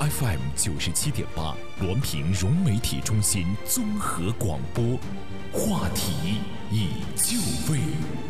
FM 97.8，滦平融媒体中心综合广播，话题已就位。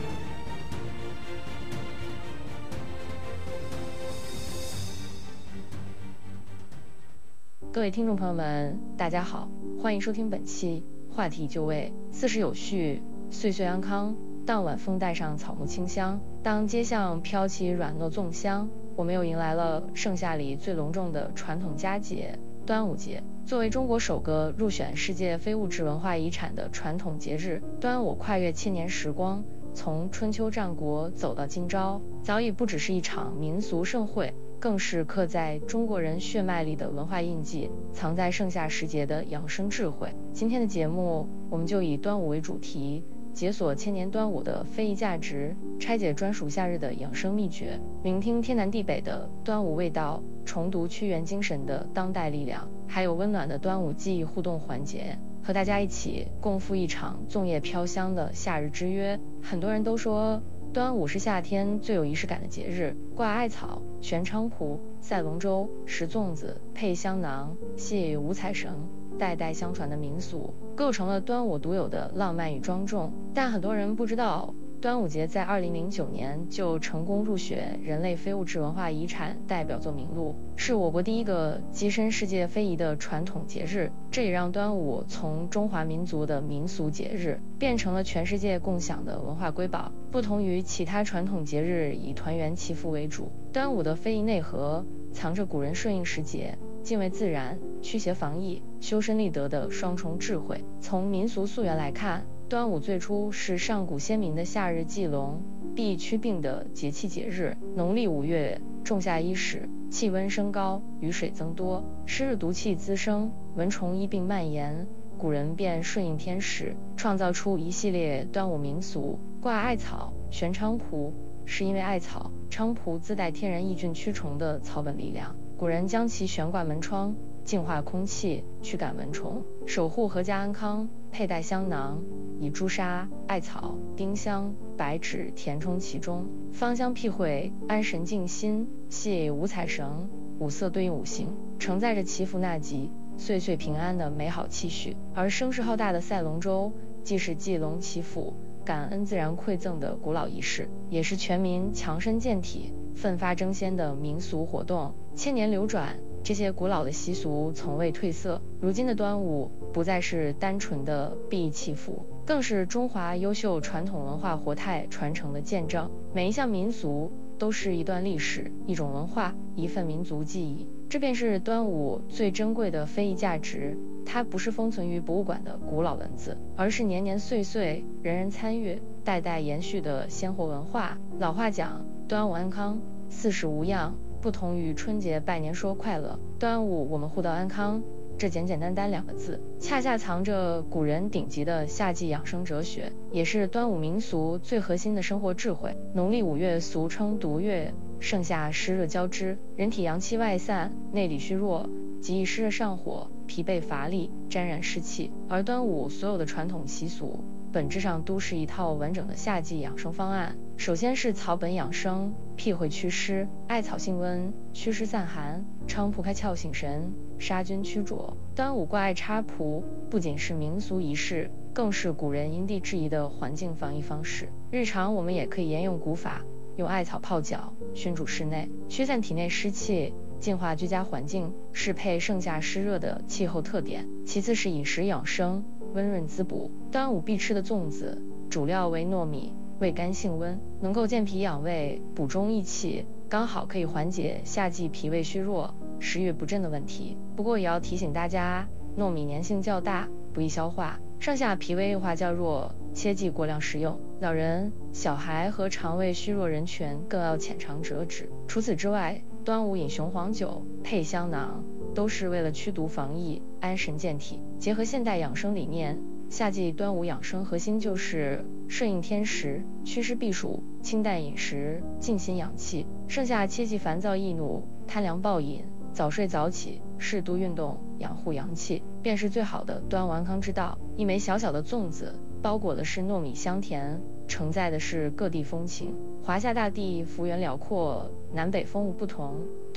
各位听众朋友们，大家好，欢迎收听本期话题已就位。40有序，岁岁安康。当晚风带上草木清香，当街巷飘起软糯粽香，我们又迎来了盛夏里最隆重的传统佳节——端午节。作为中国首个入选世界非物质文化遗产的传统节日，端午跨越千年时光，从春秋战国走到今朝，早已不只是一场民俗盛会，更是刻在中国人血脉里的文化印记，藏在盛夏时节的养生智慧。今天的节目，我们就以端午为主题，解锁千年端午的非遗价值，拆解专属夏日的养生秘诀，聆听天南地北的端午味道，重读屈原精神的当代力量，还有温暖的端午记忆互动环节，和大家一起共赴一场粽叶飘香的夏日之约。很多人都说端午是夏天最有仪式感的节日，挂艾草、悬菖蒲、赛龙舟、食粽子、配香囊、系五彩绳，代代相传的民俗，构成了端午独有的浪漫与庄重。但很多人不知道，端午节在2009年就成功入选人类非物质文化遗产代表作名录，是我国第一个跻身世界非遗的传统节日。这也让端午从中华民族的民俗节日变成了全世界共享的文化瑰宝。不同于其他传统节日以团圆祈福为主，端午的非遗内核藏着古人顺应时节、敬畏自然、驱邪防疫、修身立德的双重智慧。从民俗溯源来看，端午最初是上古先民的夏日祭龙、避驱病的节气节日。农历5月，仲夏伊始，气温升高，雨水增多，湿热毒气滋生，蚊虫疫病蔓延，古人便顺应天时，创造出一系列端午民俗。挂艾草、悬菖蒲，是因为艾草、菖蒲自带天然抑菌驱虫的草本力量，古人将其悬挂门窗，净化空气，驱赶蚊虫，守护阖家安康。佩戴香囊，以朱砂、艾草、丁香、白芷填充其中，芳香辟秽，安神静心。系五彩绳，五色对应五行，承载着祈福纳吉、岁岁平安的美好期许。而声势浩大的赛龙舟，既是祭龙祈福、感恩自然馈赠的古老仪式，也是全民强身健体、奋发争先的民俗活动。千年流转，这些古老的习俗从未褪色。如今的端午不再是单纯的避疫祈福，更是中华优秀传统文化活态传承的见证。每一项民俗都是一段历史、一种文化、一份民族记忆。这便是端午最珍贵的非遗价值。它不是封存于博物馆的古老文字，而是年年岁岁人人参与、代代延续的鲜活文化。老话讲，端午安康，40无恙。不同于春节拜年说快乐，端午我们互道安康，这简简单单2个字，恰恰藏着古人顶级的夏季养生哲学，也是端午民俗最核心的生活智慧。农历5月俗称毒月，盛夏湿热交织，人体阳气外散，内里虚弱，极易湿热上火，疲惫乏力，沾染湿气。而端午所有的传统习俗本质上都是一套完整的夏季养生方案。首先是草本养生，辟秽祛湿，艾草性温，祛湿散寒；菖蒲开窍醒神，杀菌驱浊。端午挂艾插蒲不仅是民俗仪式，更是古人因地制宜的环境防疫方式。日常我们也可以沿用古法，用艾草泡脚，熏煮室内，驱散体内湿气，净化居家环境，适配盛夏湿热的气候特点。其次是饮食养生，温润滋补。端午必吃的粽子，主料为糯米，味甘性温，能够健脾养胃，补中益气，刚好可以缓解夏季脾胃虚弱、食欲不振的问题。不过也要提醒大家，糯米粘性较大，不易消化，上下脾胃硬化较弱，切忌过量食用。老人、小孩和肠胃虚弱人群更要浅尝辄止。除此之外，端午饮雄黄酒、配香囊，都是为了驱毒防疫、安神健体。结合现代养生理念，夏季端午养生核心就是顺应天时，祛湿避暑，清淡饮食，静心养气。盛夏切忌烦躁易怒，贪凉暴饮，早睡早起，适度运动，养护阳气，便是最好的端午安康之道。一枚小小的粽子，包裹的是糯米香甜，承载的是各地风情。华夏大地幅员辽阔，南北风物不同，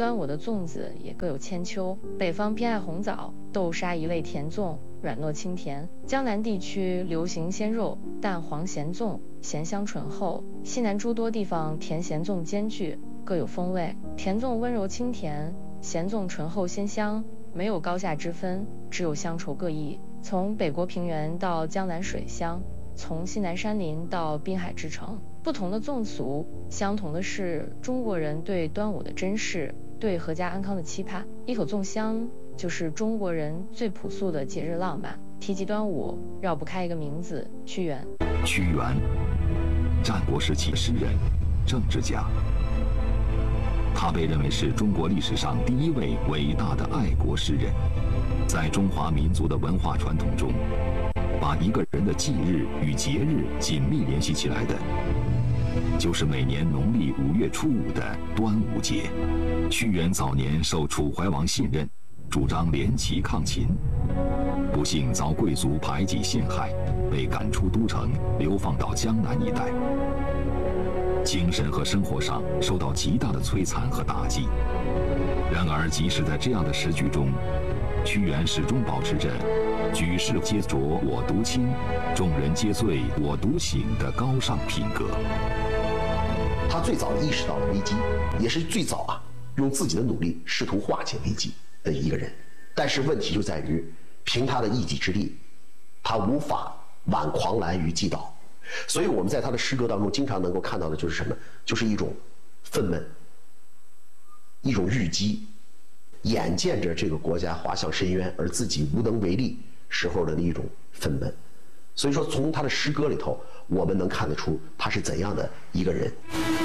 端午的粽子也各有千秋，北方偏爱红枣、豆沙一类甜粽，软糯清甜；江南地区流行鲜肉、蛋黄咸粽，咸香醇厚；西南诸多地方甜咸粽兼具，各有风味。甜粽温柔清甜，咸粽醇厚鲜香，没有高下之分，只有乡愁各异。从北国平原到江南水乡，从西南山林到滨海之城，不同的粽俗，相同的是中国人对端午的珍视，对阖家安康的期盼。一口粽香就是中国人最朴素的节日浪漫。提及端午，绕不开一个名字——屈原。 屈原，战国时期诗人、政治家，他被认为是中国历史上第一位伟大的爱国诗人。在中华民族的文化传统中，把一个人的忌日与节日紧密联系起来的，就是每年农历5月初5的端午节。屈原早年受楚怀王信任，主张联齐抗秦，不幸遭贵族排挤陷害，被赶出都城，流放到江南一带，精神和生活上受到极大的摧残和打击。然而，即使在这样的时局中，屈原始终保持着举世皆浊我独清，众人皆醉我独醒的高尚品格。 他最早意识到了危机，也是最早用自己的努力试图化解危机的一个人。但是问题就在于，凭他的一己之力，他无法挽狂澜于既倒。所以我们在他的诗歌当中经常能够看到的就是什么？就是一种愤懑，一种郁积，眼见着这个国家滑向深渊，而自己无能为力时候的一种愤懑。所以说，从他的诗歌里头，我们能看得出他是怎样的一个人。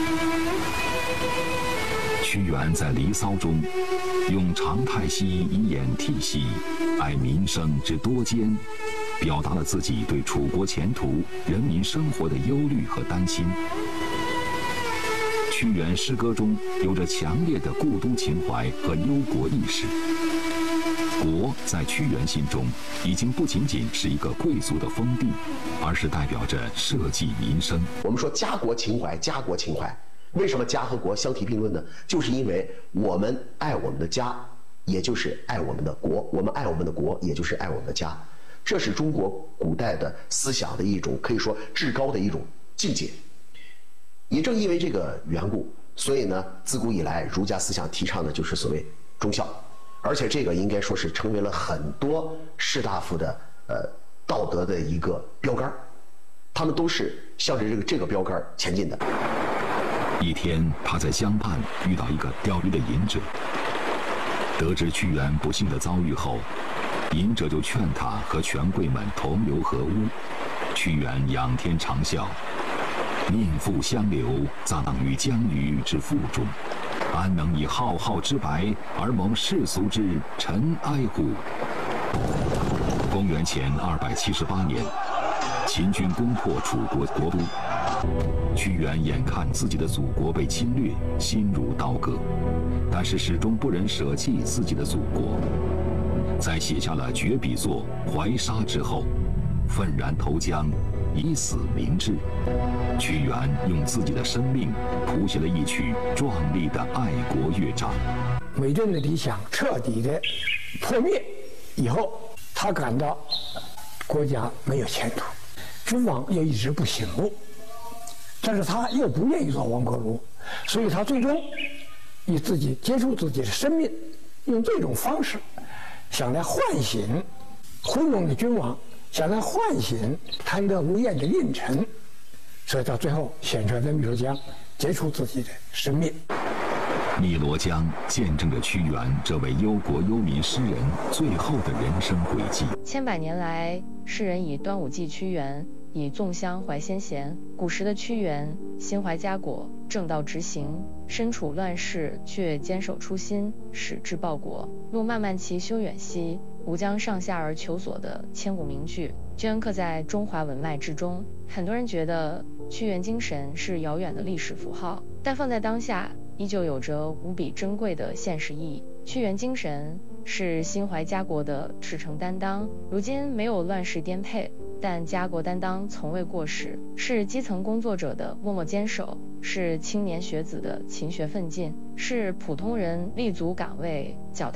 屈原在《离骚》中，用长太息以掩涕兮，哀民生之多艰，表达了自己对楚国前途、人民生活的忧虑和担心。屈原诗歌中有着强烈的故都情怀和忧国意识。国在屈原心中已经不仅仅是一个贵族的封地，而是代表着社稷民生。 我们说家国情怀，家国情怀，为什么家和国相提并论呢？就是因为我们爱我们的家，也就是爱我们的国；我们爱我们的国，也就是爱我们的家。这是中国古代的思想的一种可以说至高的一种境界。也正因为这个缘故，所以呢，自古以来儒家思想提倡的就是所谓忠孝，而且这个应该说是成为了很多士大夫的道德的一个标杆，他们都是向着这个标杆前进的。 一天，他在江畔遇到一个钓鱼的隐者，得知屈原不幸的遭遇后，隐者就劝他和权贵们同流合污。屈原仰天长啸：“命复相留，葬于江鱼之腹中，安能以浩浩之白而蒙世俗之尘埃乎？”公元前278年，秦军攻破楚国国都，屈原眼看自己的祖国被侵略，心如刀割，但是始终不忍舍弃自己的祖国。在写下了绝笔作《怀沙》之后，愤然投江，以死明志。屈原用自己的生命谱写了一曲壮丽的爱国乐章。 伟人的理想彻底的破灭以后，他感到国家没有前途，君王又一直不醒目，但是他又不愿意做亡国奴，所以他最终以自己结束自己的生命，用这种方式想来唤醒昏庸的君王，想来唤醒贪得无厌的佞臣，所以到最后选择在汨罗江结束自己的生命。 汨罗江见证着屈原这位忧国忧民诗人最后的人生轨迹。 千百年来，世人以端午祭屈原，以粽香怀先贤。古时的屈原心怀家国，正道直行，身处乱世却坚守初心，矢志报国。路漫漫其修远兮，吾将上下而求索的千古名句，镌刻在中华文脉之中。很多人觉得屈原精神是遥远的历史符号，但放在当下，依旧有着无比珍贵的现实意义。屈原精神是心怀家国的赤诚担当。如今没有乱世颠沛， 但家国担当从未过时，是基层工作者的默默坚守，是青年学子的勤学奋进，是普通人立足岗位脚